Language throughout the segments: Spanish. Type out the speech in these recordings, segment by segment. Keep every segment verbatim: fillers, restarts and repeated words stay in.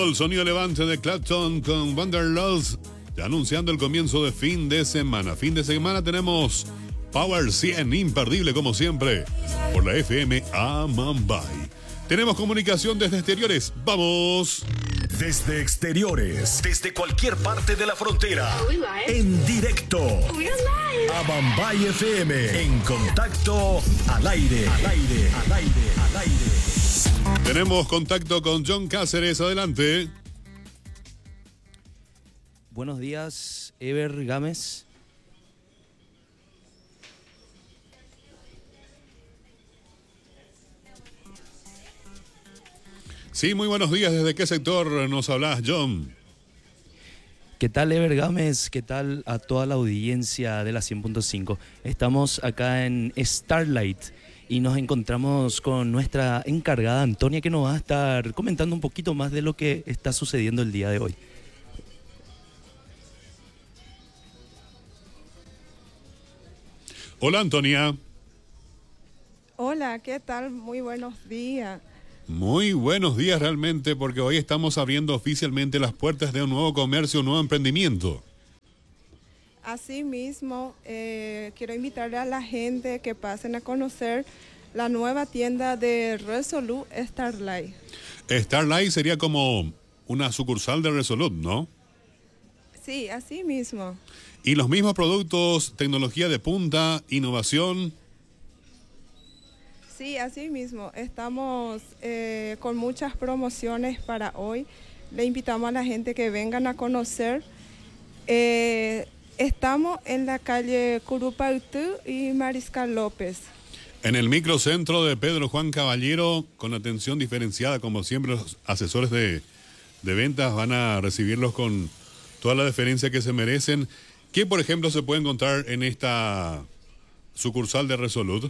Sonando el sonido levante de Clapton con Wanderlust, ya anunciando el comienzo de fin de semana. Fin de semana tenemos Power cien, imperdible como siempre, por la F M Amambay. Tenemos comunicación desde exteriores. ¡Vamos! Desde exteriores, desde cualquier parte de la frontera, en directo, Amambay F M, en contacto al aire, al aire, al aire, al aire. Tenemos contacto con John Cáceres, adelante. Buenos días, Ever Gámez. Sí, muy buenos días. ¿Desde qué sector nos hablas, John? ¿Qué tal, Ever Gámez? ¿Qué tal a toda la audiencia de la cien punto cinco? Estamos acá en Starlight y nos encontramos con nuestra encargada Antonia, que nos va a estar comentando un poquito más de lo que está sucediendo el día de hoy. Hola, Antonia. Hola, ¿qué tal? Muy buenos días. Muy buenos días realmente, porque hoy estamos abriendo oficialmente las puertas de un nuevo comercio, un nuevo emprendimiento. Asimismo, eh, quiero invitarle a la gente que pasen a conocer la nueva tienda de Resolute Starlight. Starlight sería como una sucursal de Resolute, ¿no? Sí, así mismo. Y los mismos productos, tecnología de punta, innovación. Sí, así mismo. Estamos eh, con muchas promociones para hoy. Le invitamos a la gente que vengan a conocer. Eh, estamos en la calle Curupaytú y Mariscal López. En el microcentro de Pedro Juan Caballero, con atención diferenciada, como siempre los asesores de, de ventas van a recibirlos con toda la deferencia que se merecen. ¿Qué, por ejemplo, se puede encontrar en esta sucursal de Resolute?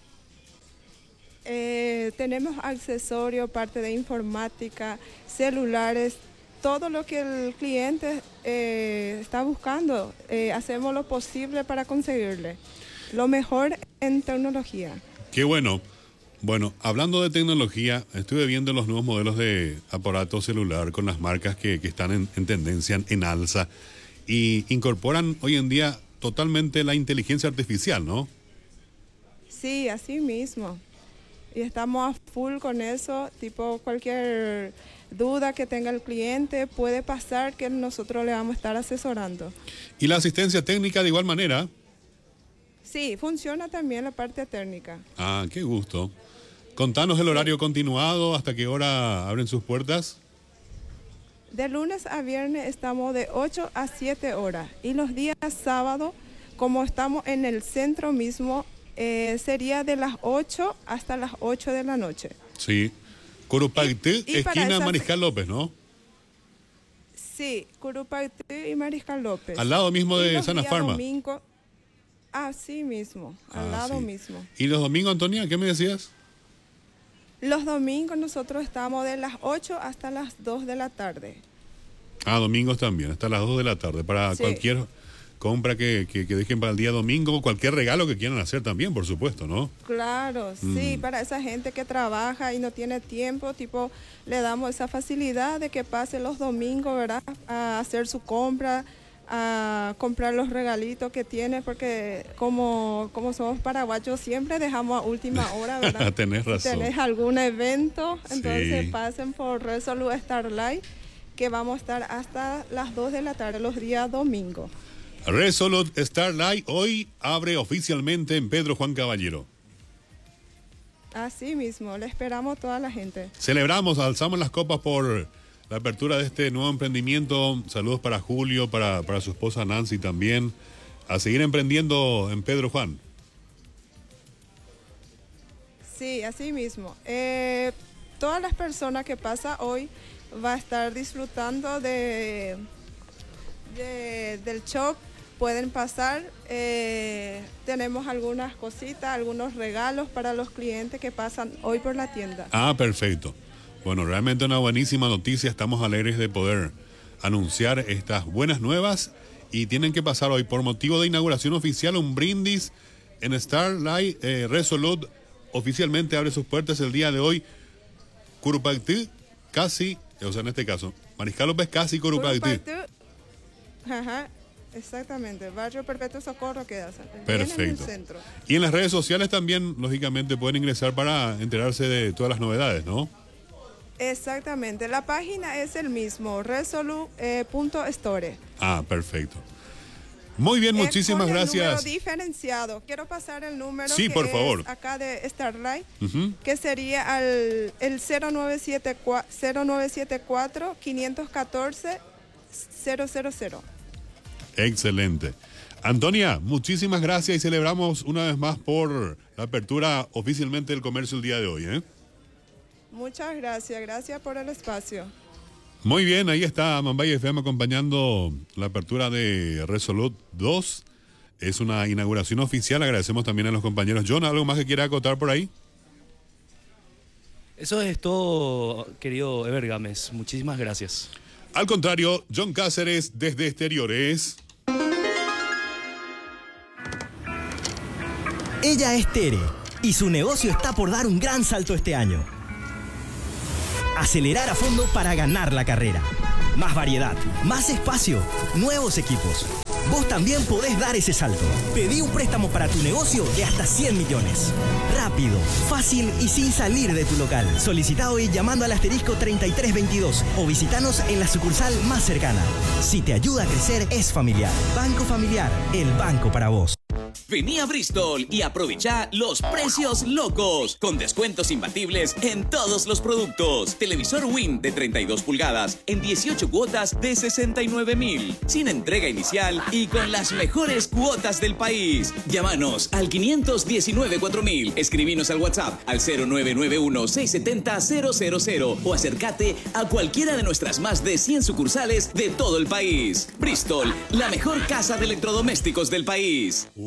Eh, tenemos accesorios, parte de informática, celulares, todo lo que el cliente eh, está buscando. Eh, hacemos lo posible para conseguirle lo mejor en tecnología. Qué bueno. Bueno, hablando de tecnología, estuve viendo los nuevos modelos de aparato celular con las marcas que, que están en, en tendencia, en alza, y incorporan hoy en día totalmente la inteligencia artificial, ¿no? Sí, así mismo. Y estamos a full con eso, tipo cualquier duda que tenga el cliente puede pasar que nosotros le vamos a estar asesorando. ¿Y la asistencia técnica de igual manera? Sí, funciona también la parte técnica. Ah, qué gusto. Contanos el horario continuado, ¿hasta qué hora abren sus puertas? De lunes a viernes estamos de ocho a siete horas y los días sábados, como estamos en el centro mismo, eh, sería de las ocho hasta las ocho de la noche. Sí. Curupaytú, esquina esa... Mariscal López, ¿no? Sí, Curupaytú y Mariscal López. Al lado mismo de Sana Farma. Domingo, así mismo, al ah, lado sí. mismo. ¿Y los domingos, Antonia, qué me decías? Los domingos nosotros estamos de las ocho hasta las dos de la tarde. Ah, domingos también, hasta las dos de la tarde, para sí. Cualquier compra que, que, que dejen para el día domingo, cualquier regalo que quieran hacer también, por supuesto, ¿no? Claro, mm. sí, para esa gente que trabaja y no tiene tiempo, tipo, le damos esa facilidad de que pase los domingos, ¿verdad?, a hacer su compra, a comprar los regalitos que tiene, porque como, como somos paraguayos siempre dejamos a última hora, ¿verdad? Tenés razón. Si tenés algún evento, entonces sí. pasen por Resolute Starlight, que vamos a estar hasta las dos de la tarde los días domingos. Resolute Starlight hoy abre oficialmente en Pedro Juan Caballero. Así mismo, le esperamos a toda la gente. Celebramos, alzamos las copas por la apertura de este nuevo emprendimiento. Saludos para Julio, para, para su esposa Nancy también. A seguir emprendiendo en Pedro Juan. Sí, así mismo. Eh, todas las personas que pasan hoy va a estar disfrutando de, de del shop. Pueden pasar, eh, tenemos algunas cositas, algunos regalos para los clientes que pasan hoy por la tienda. Ah, perfecto. Bueno, realmente una buenísima noticia. Estamos alegres de poder anunciar estas buenas nuevas y tienen que pasar hoy por motivo de inauguración oficial un brindis en Starlight. eh, Resolute oficialmente abre sus puertas el día de hoy. Curupaytú, casi o sea, en este caso, Mariscal López Casi, Curupaytí. Curupaytí, ajá, exactamente, Barrio Perpetuo Socorro queda. Perfecto. En el centro. Y en las redes sociales también, lógicamente, pueden ingresar para enterarse de todas las novedades, ¿no? Exactamente, la página es el mismo, resolu punto store. Ah, perfecto. Muy bien, muchísimas es con gracias. El número diferenciado. Quiero pasar el número sí, que por es favor. acá de Starlight, Uh-huh. que sería al, el cero nueve siete cuatro, cinco uno cuatro, cero cero cero. Excelente. Antonia, muchísimas gracias y celebramos una vez más por la apertura oficialmente del comercio el día de hoy, ¿eh? Muchas gracias, gracias por el espacio. Muy bien, ahí está Mambay F M acompañando la apertura de Resolute dos. Es una inauguración oficial. Agradecemos también a los compañeros. John, ¿algo más que quiera acotar por ahí? Eso es todo, querido Ever Gámez. Muchísimas gracias. Al contrario, John Cáceres desde Exteriores. Ella es Tere y su negocio está por dar un gran salto este año. Acelerar a fondo para ganar la carrera. Más variedad, más espacio, nuevos equipos. Vos también podés dar ese salto. Pedí un préstamo para tu negocio de hasta cien millones. Rápido, fácil y sin salir de tu local. Solicita hoy llamando al asterisco treinta y tres veintidós o visitanos en la sucursal más cercana. Si te ayuda a crecer, es Familiar. Banco Familiar, el banco para vos. Vení a Bristol y aprovecha los precios locos, con descuentos imbatibles en todos los productos. Televisor Win de treinta y dos pulgadas en dieciocho cuotas de sesenta y nueve mil, sin entrega inicial y con las mejores cuotas del país. Llámanos al quinientos diecinueve cuatro mil, escribinos al WhatsApp al cero nueve nueve uno seis siete cero cero cero cero o acércate a cualquiera de nuestras más de cien sucursales de todo el país. Bristol, la mejor casa de electrodomésticos del país.